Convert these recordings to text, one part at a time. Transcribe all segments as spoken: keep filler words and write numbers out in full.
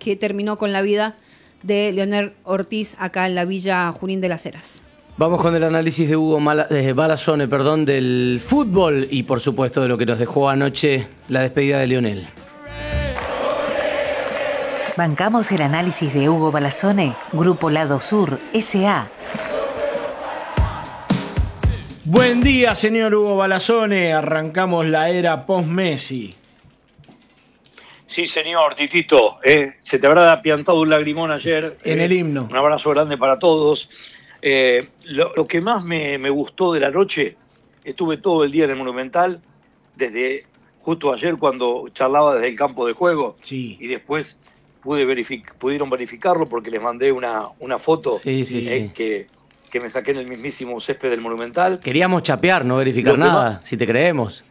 que terminó con la vida de Leonel Ortiz acá en la Villa Junín de las Heras. Vamos con el análisis de Hugo Mala, eh, Balazzone, perdón, del fútbol y por supuesto de lo que nos dejó anoche la despedida de Lionel. Bancamos el análisis de Hugo Balazzone, Grupo Lado Sur, S A Buen día, señor Hugo Balazzone. Arrancamos la era post-Messi. Sí, señor, Titito. Eh, se te habrá apiantado un lagrimón ayer. En eh, el himno. Un abrazo grande para todos. Eh, lo, lo que más me, me gustó de la noche, estuve todo el día en el Monumental, desde justo ayer cuando charlaba desde el campo de juego, sí. Y después pude verific- pudieron verificarlo porque les mandé una, una foto sí, sí, eh, sí. que, que me saqué en el mismísimo césped del Monumental. Queríamos chapear, no verificar nada, más... si te creemos.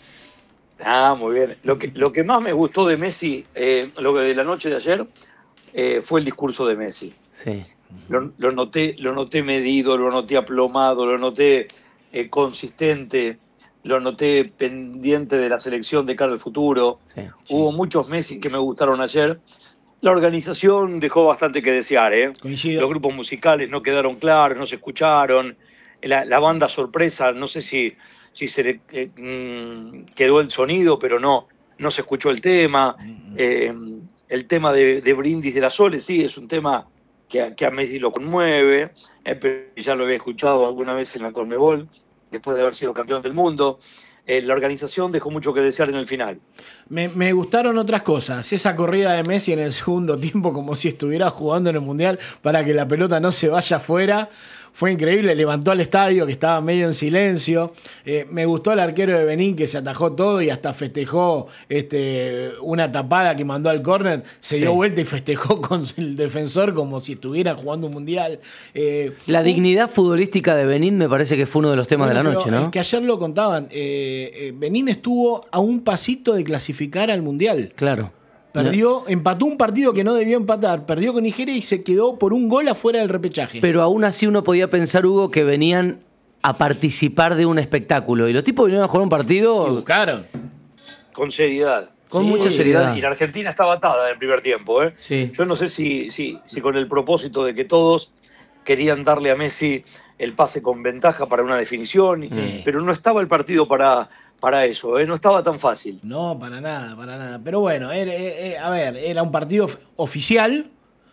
Ah, muy bien. Lo que, lo que más me gustó de Messi, eh, lo que de la noche de ayer, eh, fue el discurso de Messi. Sí. Lo, lo noté, lo noté medido, lo noté aplomado, lo noté eh, consistente, lo noté pendiente de la selección de cara al futuro. Sí, sí. Hubo muchos Messi que me gustaron ayer. La organización dejó bastante que desear, ¿eh? Coincido. Los grupos musicales no quedaron claros, no se escucharon. La, la banda sorpresa, no sé si, si se le eh, mmm, quedó el sonido, pero no, no se escuchó el tema. Mm-hmm. Eh, el tema de, de Brindis de la Sole, sí, es un tema que a, que a Messi lo conmueve, eh, pero ya lo había escuchado alguna vez en la Conmebol, después de haber sido campeón del mundo. Eh, la organización dejó mucho que desear en el final. Me, me gustaron otras cosas. Esa corrida de Messi en el segundo tiempo, como si estuviera jugando en el Mundial para que la pelota no se vaya afuera. Fue increíble, levantó al estadio que estaba medio en silencio. Eh, me gustó el arquero de Benín que se atajó todo y hasta festejó este, una tapada que mandó al córner. Se sí. dio vuelta y festejó con el defensor como si estuviera jugando un mundial. Eh, la dignidad futbolística de Benín me parece que fue uno de los temas bueno, de la noche, ¿no? Es que ayer lo contaban. Eh, eh, Benín estuvo a un pasito de clasificar al mundial. Claro. Perdió, empató un partido que no debió empatar, perdió con Nigeria y se quedó por un gol afuera del repechaje. Pero aún así uno podía pensar, Hugo, que venían a participar de un espectáculo. Y los tipos vinieron a jugar un partido... Y buscaron. Con seriedad. Con sí, mucha seriedad. Y la Argentina estaba atada en el primer tiempo. ¿eh? Sí. Yo no sé si, si, si con el propósito de que todos querían darle a Messi el pase con ventaja para una definición, sí. pero no estaba el partido para... para eso, ¿eh? No estaba tan fácil. No, para nada, para nada. Pero bueno, era, era, a ver, era un partido oficial,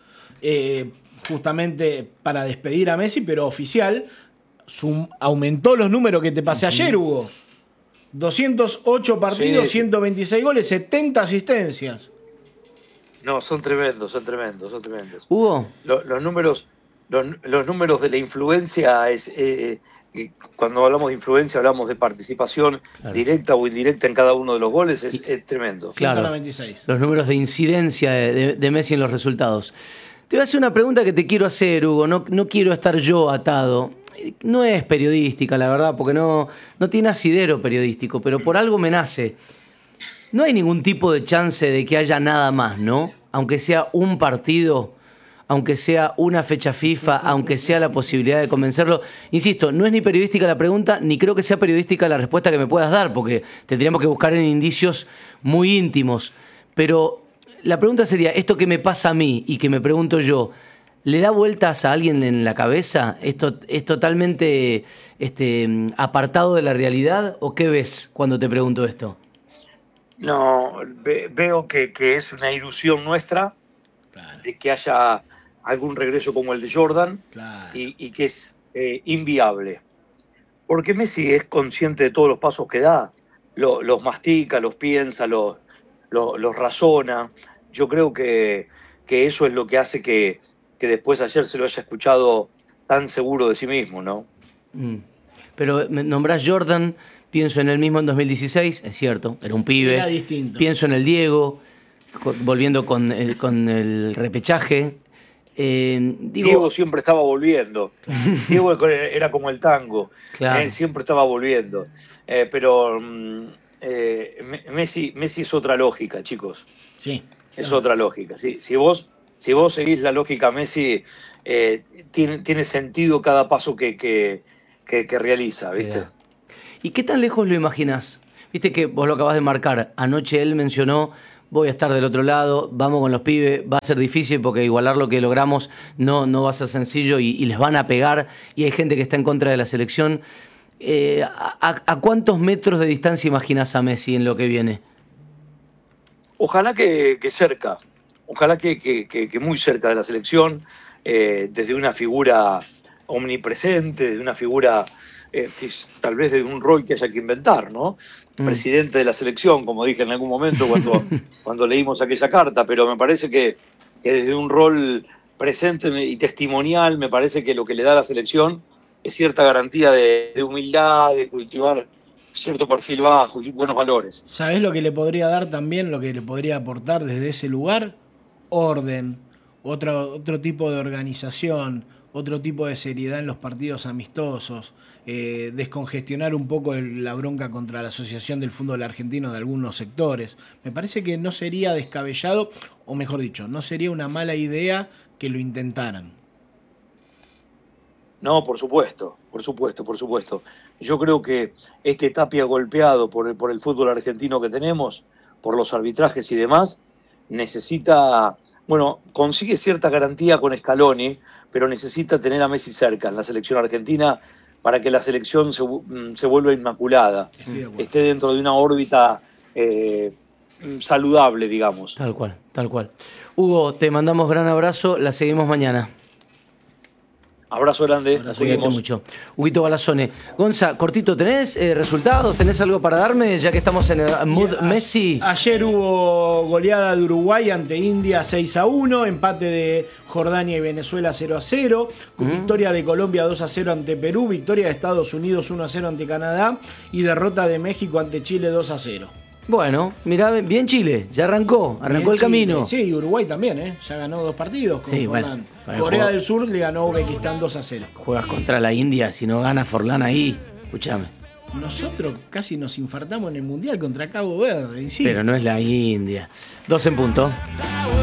eh, justamente para despedir a Messi, pero oficial. Sum, aumentó los números que te pasé ayer, Hugo. doscientos ocho partidos, sí. ciento veintiséis goles, setenta asistencias. No, son tremendos, son tremendos, son tremendos. Hugo. Los, los números, los, los números de la influencia es... Eh, Y cuando hablamos de influencia hablamos de participación claro. directa o indirecta en cada uno de los goles, es, es tremendo. Claro, ciento noventa y seis. Los números de incidencia de, de, de Messi en los resultados. Te voy a hacer una pregunta que te quiero hacer, Hugo, no, no quiero estar yo atado. No es periodística, la verdad, porque no, no tiene asidero periodístico, pero por algo me nace. No hay ningún tipo de chance de que haya nada más, ¿no? Aunque sea un partido... aunque sea una fecha FIFA, aunque sea la posibilidad de convencerlo. Insisto, no es ni periodística la pregunta, ni creo que sea periodística la respuesta que me puedas dar, porque tendríamos que buscar en indicios muy íntimos. Pero la pregunta sería, ¿esto que me pasa a mí y que me pregunto yo, le da vueltas a alguien en la cabeza? ¿Esto es totalmente este, apartado de la realidad? ¿O qué ves cuando te pregunto esto? No, ve, veo que, que es una ilusión nuestra claro. de que haya... algún regreso como el de Jordan claro. y, y que es eh, inviable. Porque Messi es consciente de todos los pasos que da, lo, los mastica, los piensa, los, los, los razona. Yo creo que, que eso es lo que hace que, que después ayer se lo haya escuchado tan seguro de sí mismo, ¿no? Mm. Pero me nombrás Jordan, pienso en él mismo en dos mil dieciséis, es cierto, era un pibe. Era distinto. Pienso en el Diego, volviendo con el, con el repechaje. Eh, digo... Diego siempre estaba volviendo. Diego era como el tango. Claro. Él siempre estaba volviendo. Eh, pero eh, Messi, Messi es otra lógica, chicos. Sí. Es claro. otra lógica. Si, si, vos, si vos seguís la lógica Messi, eh, tiene, tiene sentido cada paso que, que, que, que realiza, ¿viste? Claro. ¿Y qué tan lejos lo imaginás? Viste que vos lo acabás de marcar. Anoche él mencionó voy a estar del otro lado, vamos con los pibes, va a ser difícil porque igualar lo que logramos no, no va a ser sencillo y, y les van a pegar y hay gente que está en contra de la selección. Eh, a, ¿A cuántos metros de distancia imaginas a Messi en lo que viene? Ojalá que, que cerca, ojalá que, que, que, que muy cerca de la selección, eh, desde una figura omnipresente, desde una figura eh, que es tal vez de un rol que haya que inventar, ¿no? Mm. Presidente de la selección, como dije en algún momento cuando, cuando leímos aquella carta, pero me parece que, que desde un rol presente y testimonial, me parece que lo que le da a la selección es cierta garantía de, de humildad, de cultivar cierto perfil bajo y buenos valores. ¿Sabés lo que le podría dar también, lo que le podría aportar desde ese lugar? Orden, otro, otro tipo de organización, otro tipo de seriedad en los partidos amistosos, eh, descongestionar un poco el, la bronca contra la Asociación del Fútbol Argentino de algunos sectores. Me parece que no sería descabellado, o mejor dicho, no sería una mala idea que lo intentaran. No, por supuesto, por supuesto, por supuesto. Yo creo que este Tapia golpeado por el, por el fútbol argentino que tenemos, por los arbitrajes y demás, necesita, bueno, consigue cierta garantía con Scaloni, pero necesita tener a Messi cerca en la selección argentina para que la selección se, se vuelva inmaculada, esté dentro de una órbita eh, saludable, digamos. Tal cual, tal cual. Hugo, te mandamos gran abrazo, la seguimos mañana. Abrazo grande, la seguimos. Mucho. Huguito Balazzone. Gonza, cortito, ¿tenés eh, resultados? ¿Tenés algo para darme ya que estamos en el mood a, Messi? Ayer hubo goleada de Uruguay ante India seis a uno, empate de Jordania y Venezuela cero a cero, con mm. victoria de Colombia dos a cero ante Perú, victoria de Estados Unidos uno a cero ante Canadá y derrota de México ante Chile dos a cero. Bueno, mirá, bien Chile, ya arrancó, arrancó bien el Chile. Camino. Sí, y Uruguay también, ¿eh? Ya ganó dos partidos con sí, Forlán. Bueno, Corea juego. del Sur le ganó a Uzbekistán dos a cero. Juegas contra la India, si no gana Forlán ahí, escúchame. Nosotros casi nos infartamos en el Mundial contra Cabo Verde. Sí. Pero no es la India. Dos en punto.